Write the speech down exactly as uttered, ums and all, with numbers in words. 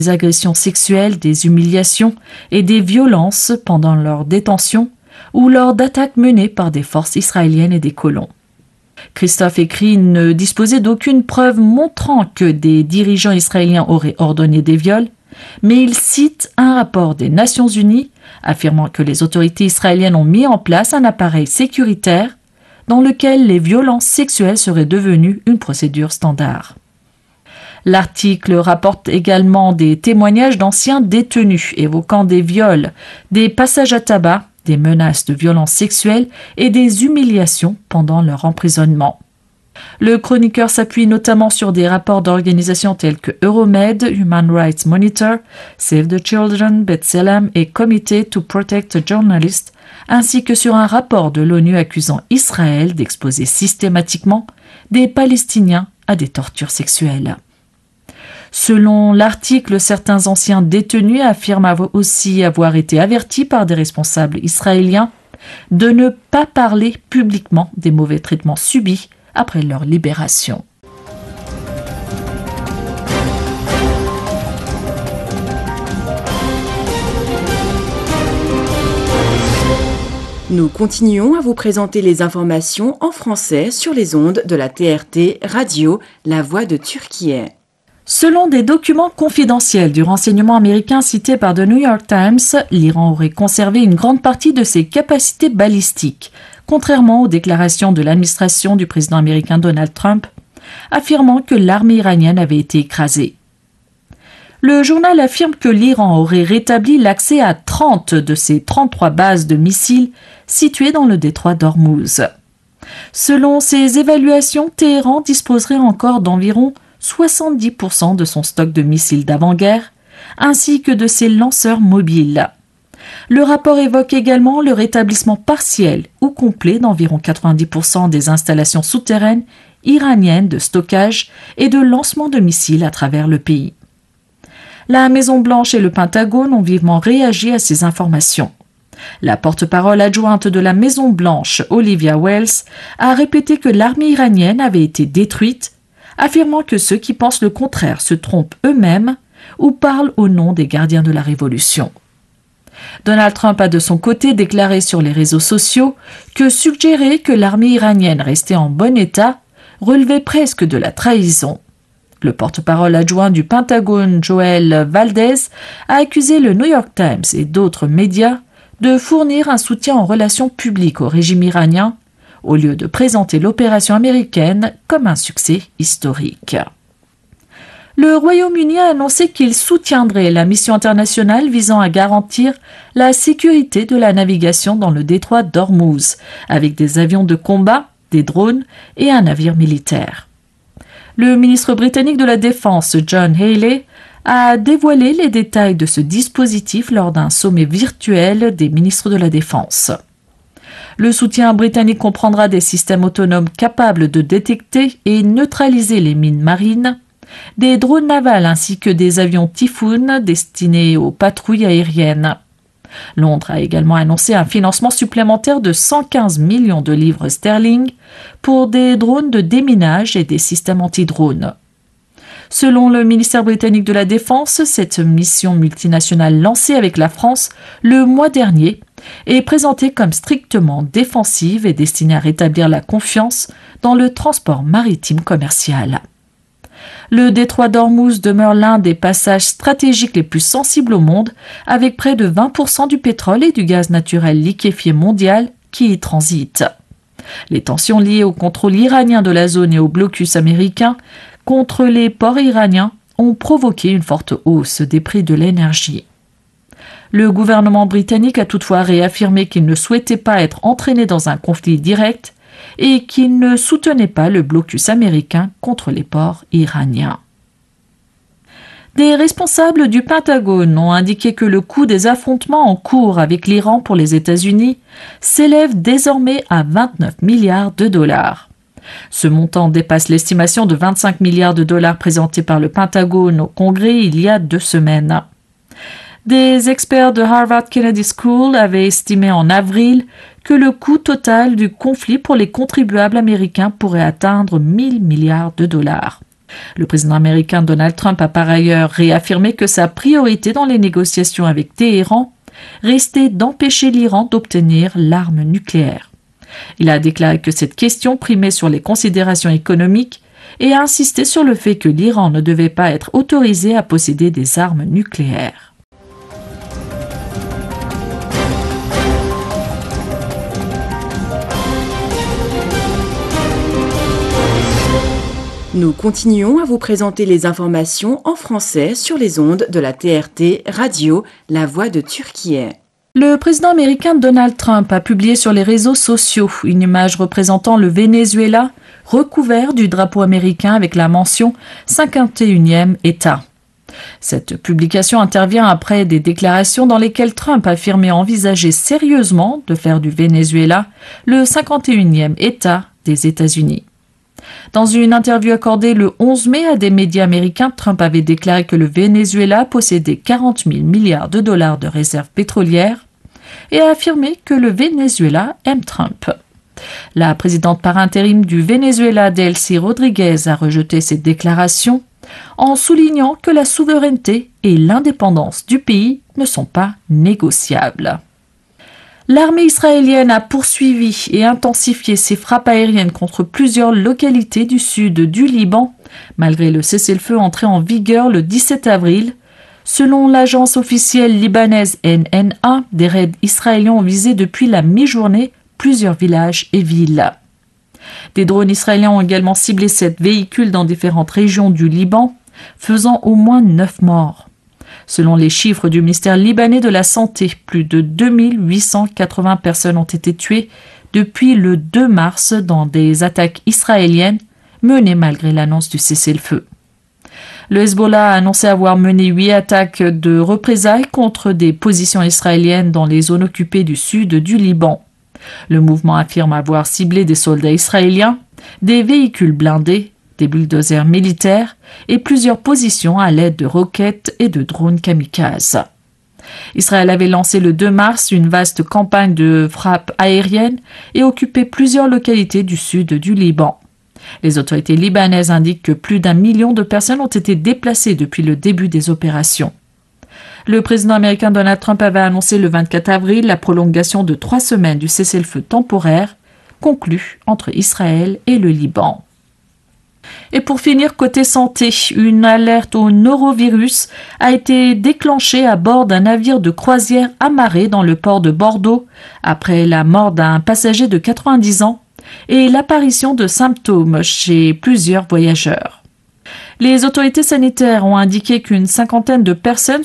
des agressions sexuelles, des humiliations et des violences pendant leur détention ou lors d'attaques menées par des forces israéliennes et des colons. Christophe écrit ne disposer d'aucune preuve montrant que des dirigeants israéliens auraient ordonné des viols, mais il cite un rapport des Nations Unies affirmant que les autorités israéliennes ont mis en place un appareil sécuritaire dans lequel les violences sexuelles seraient devenues une procédure standard. L'article rapporte également des témoignages d'anciens détenus évoquant des viols, des passages à tabac, des menaces de violences sexuelles et des humiliations pendant leur emprisonnement. Le chroniqueur s'appuie notamment sur des rapports d'organisations telles que Euromed, Human Rights Monitor, Save the Children, B'Tselem et Committee to Protect Journalists, ainsi que sur un rapport de l'ONU accusant Israël d'exposer systématiquement des Palestiniens à des tortures sexuelles. Selon l'article, certains anciens détenus affirment aussi avoir été avertis par des responsables israéliens de ne pas parler publiquement des mauvais traitements subis après leur libération. Nous continuons à vous présenter les informations en français sur les ondes de la T R T Radio, la voix de Turquie. Selon des documents confidentiels du renseignement américain cités par The New York Times, l'Iran aurait conservé une grande partie de ses capacités balistiques, contrairement aux déclarations de l'administration du président américain Donald Trump, affirmant que l'armée iranienne avait été écrasée. Le journal affirme que l'Iran aurait rétabli l'accès à trente de ses trente-trois bases de missiles situées dans le détroit d'Ormuz. Selon ces évaluations, Téhéran disposerait encore d'environ soixante-dix pour cent de son stock de missiles d'avant-guerre, ainsi que de ses lanceurs mobiles. Le rapport évoque également le rétablissement partiel ou complet d'environ quatre-vingt-dix pour cent des installations souterraines iraniennes de stockage et de lancement de missiles à travers le pays. La Maison-Blanche et le Pentagone ont vivement réagi à ces informations. La porte-parole adjointe de la Maison-Blanche, Olivia Wells, a répété que l'armée iranienne avait été détruite, affirmant que ceux qui pensent le contraire se trompent eux-mêmes ou parlent au nom des gardiens de la Révolution. Donald Trump a de son côté déclaré sur les réseaux sociaux que suggérer que l'armée iranienne restait en bon état relevait presque de la trahison. Le porte-parole adjoint du Pentagone, Joel Valdez, a accusé le New York Times et d'autres médias de fournir un soutien en relations publiques au régime iranien, au lieu de présenter l'opération américaine comme un succès historique. Le Royaume-Uni a annoncé qu'il soutiendrait la mission internationale visant à garantir la sécurité de la navigation dans le détroit d'Ormuz, avec des avions de combat, des drones et un navire militaire. Le ministre britannique de la Défense, John Healey, a dévoilé les détails de ce dispositif lors d'un sommet virtuel des ministres de la Défense. Le soutien britannique comprendra des systèmes autonomes capables de détecter et neutraliser les mines marines, des drones navals ainsi que des avions Typhoon destinés aux patrouilles aériennes. Londres a également annoncé un financement supplémentaire de cent quinze millions de livres sterling pour des drones de déminage et des systèmes anti-drones. Selon le ministère britannique de la Défense, cette mission multinationale lancée avec la France le mois dernier est présentée comme strictement défensive et destinée à rétablir la confiance dans le transport maritime commercial. Le détroit d'Ormuz demeure l'un des passages stratégiques les plus sensibles au monde, avec près de vingt pour cent du pétrole et du gaz naturel liquéfié mondial qui y transitent. Les tensions liées au contrôle iranien de la zone et au blocus américain contre les ports iraniens ont provoqué une forte hausse des prix de l'énergie. Le gouvernement britannique a toutefois réaffirmé qu'il ne souhaitait pas être entraîné dans un conflit direct et qu'il ne soutenait pas le blocus américain contre les ports iraniens. Des responsables du Pentagone ont indiqué que le coût des affrontements en cours avec l'Iran pour les États-Unis s'élève désormais à vingt-neuf milliards de dollars. Ce montant dépasse l'estimation de vingt-cinq milliards de dollars présentée par le Pentagone au Congrès il y a deux semaines. Des experts de Harvard Kennedy School avaient estimé en avril que le coût total du conflit pour les contribuables américains pourrait atteindre mille milliards de dollars. Le président américain Donald Trump a par ailleurs réaffirmé que sa priorité dans les négociations avec Téhéran restait d'empêcher l'Iran d'obtenir l'arme nucléaire. Il a déclaré que cette question primait sur les considérations économiques et a insisté sur le fait que l'Iran ne devait pas être autorisé à posséder des armes nucléaires. Nous continuons à vous présenter les informations en français sur les ondes de la T R T Radio, la voix de Turquie. Le président américain Donald Trump a publié sur les réseaux sociaux une image représentant le Venezuela recouvert du drapeau américain avec la mention cinquante et unième État. Cette publication intervient après des déclarations dans lesquelles Trump affirmait envisager sérieusement de faire du Venezuela le cinquante et unième État des États-Unis. Dans une interview accordée le onze mai à des médias américains, Trump avait déclaré que le Venezuela possédait quarante mille milliards de dollars de réserves pétrolières et a affirmé que le Venezuela aime Trump. La présidente par intérim du Venezuela, Delcy Rodriguez, a rejeté cette déclaration en soulignant que la souveraineté et l'indépendance du pays ne sont pas négociables. L'armée israélienne a poursuivi et intensifié ses frappes aériennes contre plusieurs localités du sud du Liban, malgré le cessez-le-feu entré en vigueur le dix-sept avril. Selon l'agence officielle libanaise N N A, des raids israéliens ont visé depuis la mi-journée plusieurs villages et villes. Des drones israéliens ont également ciblé sept véhicules dans différentes régions du Liban, faisant au moins neuf morts. Selon les chiffres du ministère libanais de la Santé, plus de deux mille huit cent quatre-vingts personnes ont été tuées depuis le deux mars dans des attaques israéliennes menées malgré l'annonce du cessez-le-feu. Le Hezbollah a annoncé avoir mené huit attaques de représailles contre des positions israéliennes dans les zones occupées du sud du Liban. Le mouvement affirme avoir ciblé des soldats israéliens, des véhicules blindés, des bulldozers militaires et plusieurs positions à l'aide de roquettes et de drones kamikazes. Israël avait lancé le deux mars une vaste campagne de frappes aériennes et occupé plusieurs localités du sud du Liban. Les autorités libanaises indiquent que plus d'un million de personnes ont été déplacées depuis le début des opérations. Le président américain Donald Trump avait annoncé le vingt-quatre avril la prolongation de trois semaines du cessez-le-feu temporaire conclu entre Israël et le Liban. Et pour finir, côté santé, une alerte au norovirus a été déclenchée à bord d'un navire de croisière amarré dans le port de Bordeaux après la mort d'un passager de quatre-vingt-dix ans et l'apparition de symptômes chez plusieurs voyageurs. Les autorités sanitaires ont indiqué qu'une cinquantaine de personnes